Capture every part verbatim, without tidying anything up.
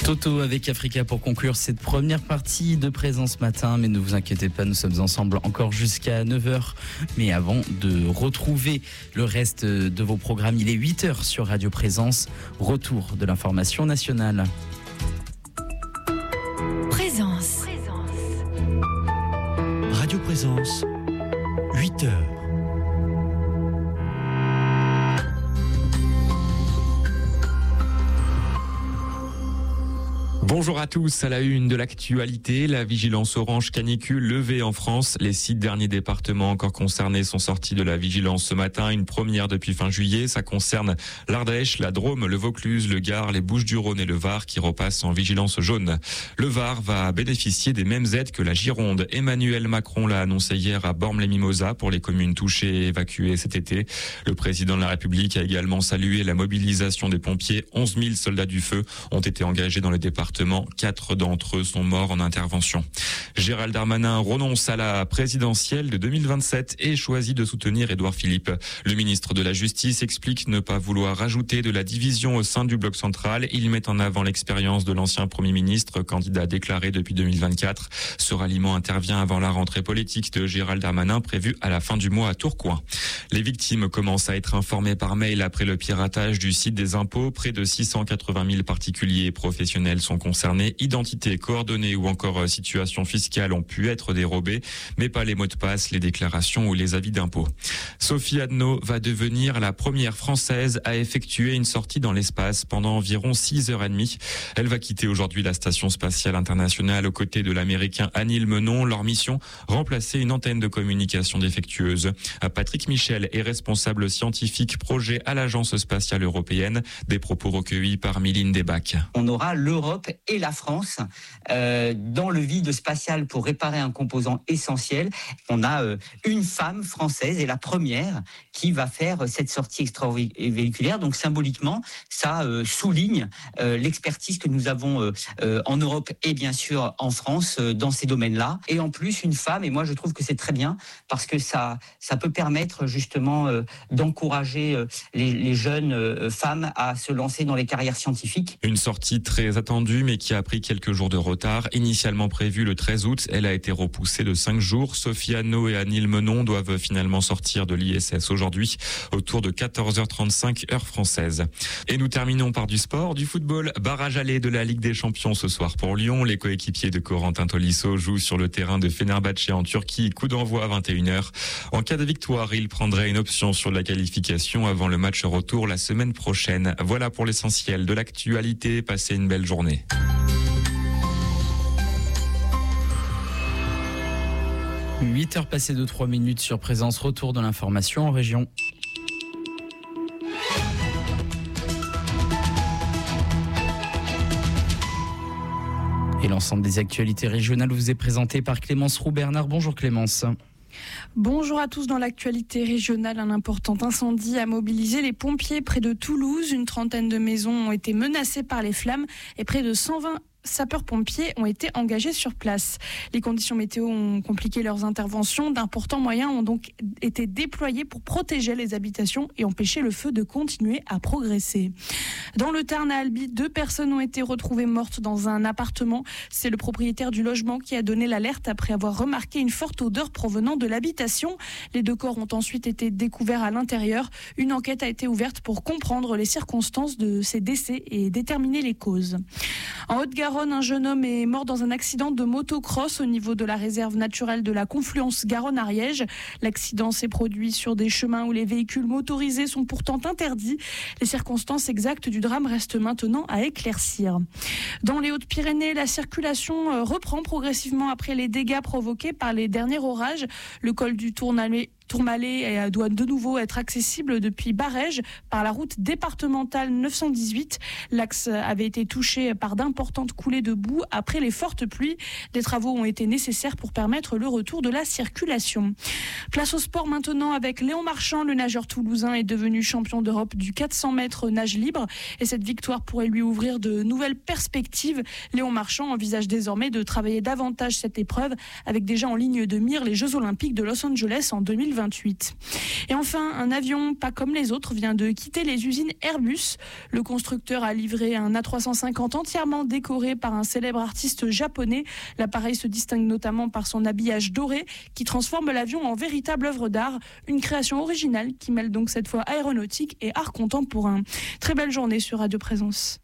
Toto avec Africa pour conclure cette première partie de Présence Matin. Mais ne vous inquiétez pas, nous sommes ensemble encore jusqu'à neuf heures. Mais avant de retrouver le reste de vos programmes, il est huit heures sur Radio Présence. Retour de l'information nationale. Présence. Radio Présence, huit heures. Bonjour à tous, à la une de l'actualité, la vigilance orange canicule levée en France. Les six derniers départements encore concernés sont sortis de la vigilance ce matin, une première depuis fin juillet. Ça concerne l'Ardèche, la Drôme, le Vaucluse, le Gard, les Bouches-du-Rhône et le Var qui repassent en vigilance jaune. Le Var va bénéficier des mêmes aides que la Gironde. Emmanuel Macron l'a annoncé hier à Bormes-les-Mimosas pour les communes touchées et évacuées cet été. Le président de la République a également salué la mobilisation des pompiers. onze mille soldats du feu ont été engagés dans le département. Quatre d'entre eux sont morts en intervention. Gérald Darmanin renonce à la présidentielle de deux mille vingt-sept et choisit de soutenir Édouard Philippe. Le ministre de la Justice explique ne pas vouloir rajouter de la division au sein du bloc central. Il met en avant l'expérience de l'ancien Premier ministre, candidat déclaré depuis deux mille vingt-quatre. Ce ralliement intervient avant la rentrée politique de Gérald Darmanin prévue à la fin du mois à Tourcoing. Les victimes commencent à être informées par mail après le piratage du site des impôts. Près de six cent quatre-vingt mille particuliers et professionnels sont concernés. Identité, coordonnées ou encore situation fiscale ont pu être dérobées, mais pas les mots de passe, les déclarations ou les avis d'impôt. Sophie Adno va devenir la première Française à effectuer une sortie dans l'espace pendant environ six heures trente. Elle va quitter aujourd'hui la Station spatiale internationale aux côtés de l'Américain Anil Menon. Leur mission, remplacer une antenne de communication défectueuse. Patrick Michel est responsable scientifique projet à l'Agence spatiale européenne. Des propos recueillis par Miline Debac. On aura l'Europe et la France euh, dans le vide spatial pour réparer un composant essentiel. On a euh, une femme française et la première qui va faire cette sortie extravéhiculaire. Donc symboliquement, ça euh, souligne euh, l'expertise que nous avons euh, euh, en Europe et bien sûr en France euh, dans ces domaines-là. Et en plus, une femme, et moi je trouve que c'est très bien parce que ça, ça peut permettre justement euh, d'encourager euh, les, les jeunes euh, femmes à se lancer dans les carrières scientifiques. Une sortie très attendue, mais qui a pris quelques jours de retard. Initialement prévue le treize août, elle a été repoussée de cinq jours. Sophie Adno et Anil Menon doivent finalement sortir de l'I S S aujourd'hui, autour de quatorze heures trente-cinq heure française. Et nous terminons par du sport, du football. Barrage aller de la Ligue des Champions ce soir pour Lyon. Les coéquipiers de Corentin Tolisso jouent sur le terrain de Fenerbahçe en Turquie. Coup d'envoi à vingt et une heures. En cas de victoire, il prendrait une option sur la qualification avant le match retour la semaine prochaine. Voilà pour l'essentiel de l'actualité. Passez une belle journée. huit heures passées de trois minutes sur Présence, retour de l'information en région. Et l'ensemble des actualités régionales vous est présenté par Clémence Roux-Bernard. Bonjour Clémence. Bonjour à tous. Dans l'actualité régionale, un important incendie a mobilisé les pompiers près de Toulouse. Une trentaine de maisons ont été menacées par les flammes et près de cent vingt sapeurs-pompiers ont été engagés sur place. Les conditions météo ont compliqué leurs interventions. D'importants moyens ont donc été déployés pour protéger les habitations et empêcher le feu de continuer à progresser. Dans le Tarn à Albi, deux personnes ont été retrouvées mortes dans un appartement. C'est le propriétaire du logement qui a donné l'alerte après avoir remarqué une forte odeur provenant de l'habitation. Les deux corps ont ensuite été découverts à l'intérieur. Une enquête a été ouverte pour comprendre les circonstances de ces décès et déterminer les causes. En Haute-Garonne, un jeune homme est mort dans un accident de motocross au niveau de la réserve naturelle de la confluence Garonne-Ariège. L'accident s'est produit sur des chemins où les véhicules motorisés sont pourtant interdits. Les circonstances exactes du drame restent maintenant à éclaircir. Dans les Hautes-Pyrénées, la circulation reprend progressivement après les dégâts provoqués par les derniers orages. Le col du Tourmalet Tourmalet doit de nouveau être accessible depuis Barèges par la route départementale neuf cent dix-huit. L'axe avait été touché par d'importantes coulées de boue après les fortes pluies. Des travaux ont été nécessaires pour permettre le retour de la circulation. Place au sport maintenant avec Léon Marchand. Le nageur toulousain est devenu champion d'Europe du quatre cents mètres nage libre et cette victoire pourrait lui ouvrir de nouvelles perspectives. Léon Marchand envisage désormais de travailler davantage cette épreuve avec déjà en ligne de mire les Jeux Olympiques de Los Angeles en deux mille vingt-huit. vingt-huit. Et enfin, un avion pas comme les autres vient de quitter les usines Airbus. Le constructeur a livré un A trois cent cinquante entièrement décoré par un célèbre artiste japonais. L'appareil se distingue notamment par son habillage doré qui transforme l'avion en véritable œuvre d'art. Une création originale qui mêle donc cette fois aéronautique et art contemporain. Très belle journée sur Radio Présence.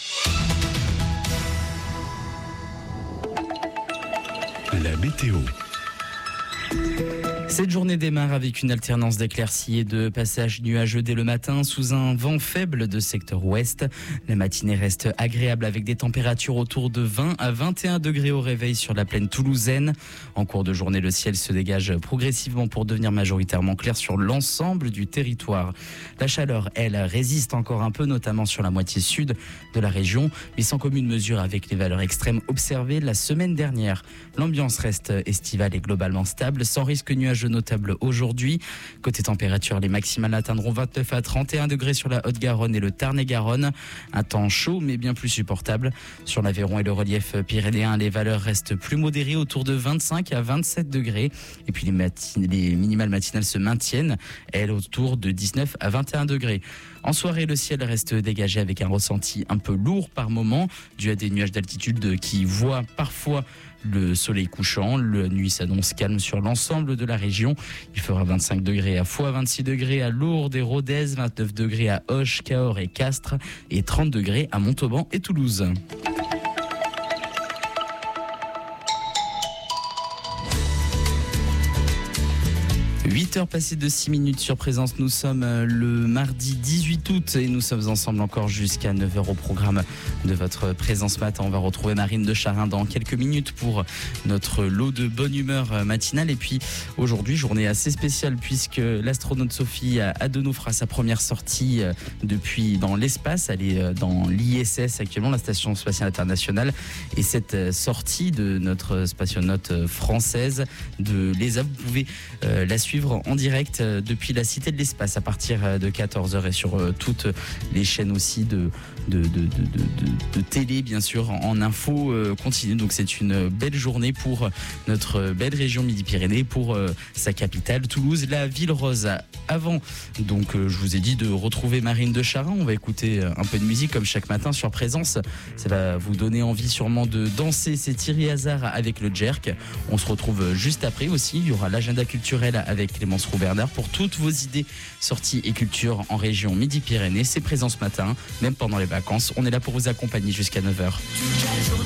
La météo. Cette journée démarre avec une alternance d'éclaircies et de passages nuageux dès le matin sous un vent faible de secteur ouest. La matinée reste agréable avec des températures autour de vingt à vingt et un degrés au réveil sur la plaine toulousaine. En cours de journée, le ciel se dégage progressivement pour devenir majoritairement clair sur l'ensemble du territoire. La chaleur, elle, résiste encore un peu, notamment sur la moitié sud de la région, mais sans commune mesure avec les valeurs extrêmes observées la semaine dernière. L'ambiance reste estivale et globalement stable, sans risque nuageux notable aujourd'hui. Côté température, les maximales atteindront vingt-neuf à trente et un degrés sur la Haute-Garonne et le Tarn-et-Garonne. Un temps chaud mais bien plus supportable. Sur l'Aveyron et le relief pyrénéen, les valeurs restent plus modérées autour de vingt-cinq à vingt-sept degrés. Et puis les, matin- les minimales matinales se maintiennent, elles autour de dix-neuf à vingt et un degrés. En soirée, le ciel reste dégagé avec un ressenti un peu lourd par moment, dû à des nuages d'altitude qui voient parfois le soleil couchant. La nuit s'annonce calme sur l'ensemble de la région. Il fera vingt-cinq degrés à Foix, vingt-six degrés à Lourdes et Rodez, vingt-neuf degrés à Auch, Cahors et Castres et trente degrés à Montauban et Toulouse. huit heures passées de six minutes sur Présence. Nous sommes le mardi dix-huit août et nous sommes ensemble encore jusqu'à neuf heures au programme de votre Présence Matin. On va retrouver Marine de Charin dans quelques minutes pour notre lot de bonne humeur matinale. Et puis aujourd'hui, journée assez spéciale puisque l'astronaute Sophie Adenau fera sa première sortie depuis dans l'espace. Elle est dans l'I S S actuellement, la Station Spatiale Internationale. Et cette sortie de notre spationaute française de l'E S A, vous pouvez la suivre en direct depuis la Cité de l'Espace à partir de quatorze heures et sur toutes les chaînes aussi de, de, de, de, de, de télé, bien sûr, en info continue. Donc c'est une belle journée pour notre belle région Midi-Pyrénées, pour sa capitale, Toulouse, la ville rose. Avant, donc je vous ai dit de retrouver Marine de Charin. On va écouter un peu de musique comme chaque matin sur Présence. Ça va vous donner envie sûrement de danser. C'est Thierry Hazard avec le Jerk. On se retrouve juste après aussi. Il y aura l'agenda culturel avec Clémence Roux-Bernard pour toutes vos idées sorties et culture en région Midi-Pyrénées. C'est Présence Matin, même pendant les vacances. On est là pour vous accompagner jusqu'à neuf heures.